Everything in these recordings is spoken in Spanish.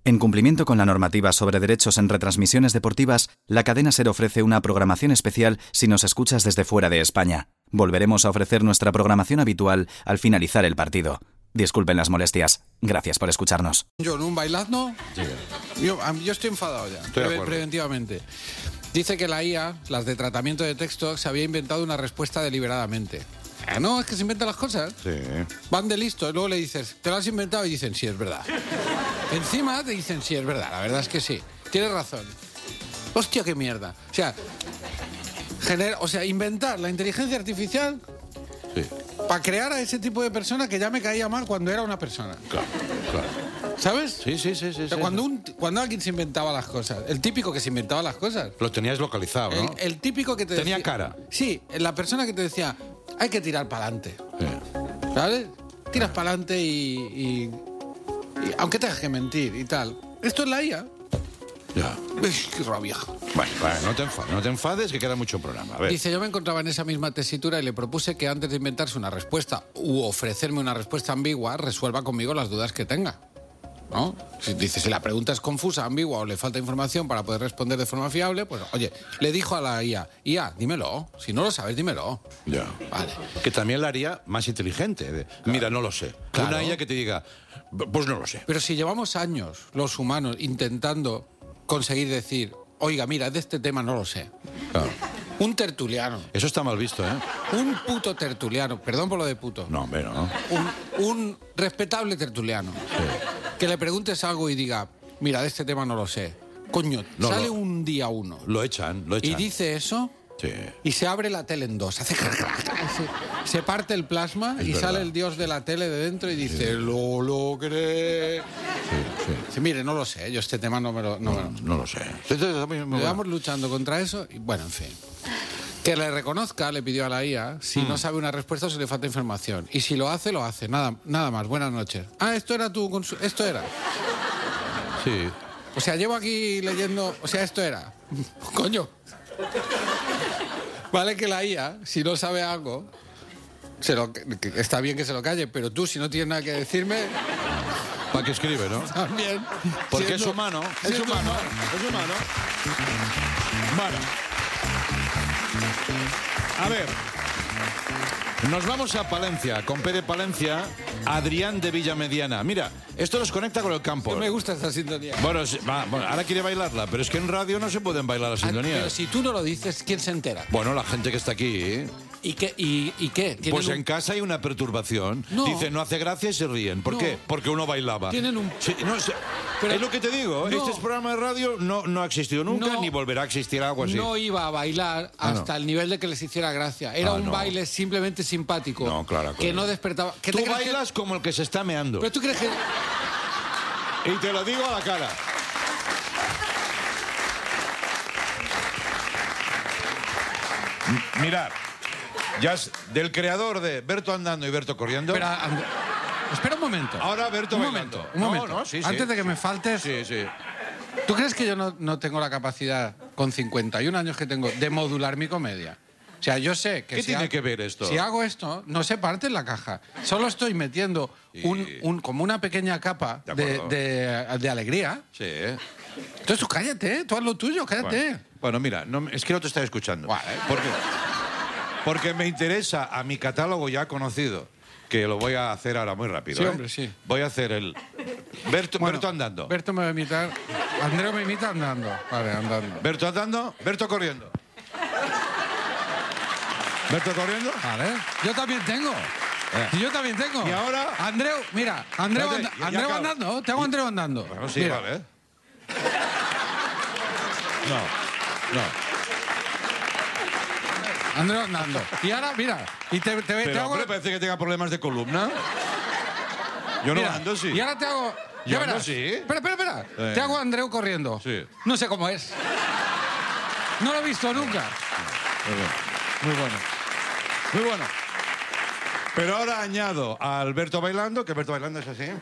En cumplimiento con la normativa sobre derechos en retransmisiones deportivas, la cadena SER ofrece una programación especial si nos escuchas desde fuera de España. Volveremos a ofrecer nuestra programación habitual al finalizar el partido. Disculpen las molestias. Gracias por escucharnos. Yo en un bailazno, sí. yo estoy enfadado ya, preventivamente. Dice que la IA, las de tratamiento de texto, se había inventado una respuesta deliberadamente. No, es que se inventan las cosas. Sí. Van de listo, y luego le dices, ¿te lo has inventado? Y dicen, sí, es verdad. Encima te dicen, sí, es verdad, la verdad es que sí. Tienes razón. Hostia, qué mierda. O sea, inventar la inteligencia artificial para crear a ese tipo de persona que ya me caía mal cuando era una persona. Claro. ¿Sabes? Sí. O sea, cuando alguien se inventaba las cosas, el típico que se inventaba las cosas. Lo tenías localizado, ¿no? El típico que te Tenía decía, cara. Sí, la persona que te decía, hay que tirar para adelante. Sí. ¿Sabes? Tiras para adelante y aunque tengas que mentir y tal. Esto es la IA. Ya. Qué rabia. Bueno, no te enfades, que queda mucho programa. A ver. Dice, yo me encontraba en esa misma tesitura y le propuse que antes de inventarse una respuesta u ofrecerme una respuesta ambigua, resuelva conmigo las dudas que tenga. ¿No? Dice, si la pregunta es confusa, ambigua o le falta información para poder responder de forma fiable, pues oye, le dijo a la IA, dímelo, si no lo sabes, dímelo. Ya. Vale. Que también la haría más inteligente. Mira, no lo sé. Claro. Una IA que te diga, pues no lo sé. Pero si llevamos años, los humanos, intentando conseguir decir, oiga, mira, de este tema no lo sé. Claro. Un tertuliano. Eso está mal visto, ¿eh? Un puto tertuliano, perdón por lo de puto. No, hombre, no. Un respetable tertuliano. Sí. Que le preguntes algo y diga, mira, de este tema no lo sé. Coño, sale un día uno. Lo echan. Y dice eso, sí. Y se abre la tele en dos. Hace se parte el plasma y sale el dios de la tele de dentro y dice, lo logré. Sí. Dice, mire, no lo sé, yo este tema no lo sé. Llevamos luchando contra eso y bueno, en fin. Que le reconozca, le pidió a la IA, si no sabe una respuesta o si le falta información. Y si lo hace, lo hace. Nada más. Buenas noches. Esto era esto era. Sí. O sea, llevo aquí leyendo... O sea, esto era. Coño. Vale que la IA, si no sabe algo, está bien que se lo calle, pero tú, si no tienes nada que decirme... ¿Para qué escribe, no? También. Porque es humano. Es humano. Bueno. A ver, nos vamos a Palencia, con P de Palencia, Adrián de Villamediana. Mira, esto nos conecta con el campo. No me gusta esta sintonía. Bueno, ahora quiere bailarla, pero es que en radio no se pueden bailar las sintonías. Pero si tú no lo dices, ¿quién se entera? Bueno, la gente que está aquí, ¿eh? ¿Y qué? Pues en casa hay una perturbación. No. Dicen, no hace gracia y se ríen. ¿Por qué? Porque uno bailaba. Tienen un... Sí, es lo que te digo. No. Este programa de radio no ha existido nunca, ni volverá a existir algo así. No iba a bailar hasta el nivel de que les hiciera gracia. Era un baile simplemente simpático. No, claro. Que no despertaba... Tú bailas como el que se está meando. Pero tú crees que... Y te lo digo a la cara. Mirad. Ya es del creador de Berto Andando y Berto Corriendo. Espera un momento. Ahora Berto bailando. Un momento. No, sí. Antes de que me faltes... Sí. ¿Tú crees que yo no tengo la capacidad, con 51 años que tengo, de modular mi comedia? O sea, yo sé que... ¿Qué tiene que ver esto? Si hago esto, no se parte en la caja. Solo estoy metiendo como una pequeña capa de alegría. Sí. Entonces tú cállate, tú haz lo tuyo, cállate. Bueno, mira, es que no te estoy escuchando. Vale. Porque me interesa a mi catálogo ya conocido, que lo voy a hacer ahora muy rápido. Sí, hombre, sí. Voy a hacer el... Berto andando. Berto me va a imitar. Andreu me imita andando. Vale, andando. Berto andando, Berto corriendo. ¿Berto corriendo? Vale. Yo también tengo. Yo también tengo. Y ahora... Andreu, mira, Andreu andando. Te hago Andreu andando. Bueno, sí, mira. Vale. No. Andreu andando. Y ahora, mira, Pero, hago... hombre, parece que tenga problemas de columna. Yo no ando, sí. Y ahora te hago... Yo verás. ando, sí. Espera. Te hago Andreu corriendo. Sí. No sé cómo es. No lo he visto nunca. Muy bueno. Pero ahora añado a Alberto bailando, que Alberto bailando es así.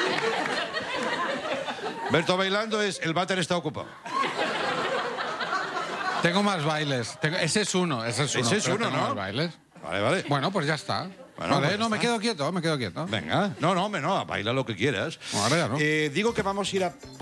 Alberto bailando es el váter está ocupado. Tengo más bailes. Ese es uno, Ese es uno, tengo ¿no? más bailes. Vale. Bueno, pues ya está. Bueno, vale, pues no, está. me quedo quieto. Venga. No, baila lo que quieras. Ahora ya no. Digo que vamos a ir a...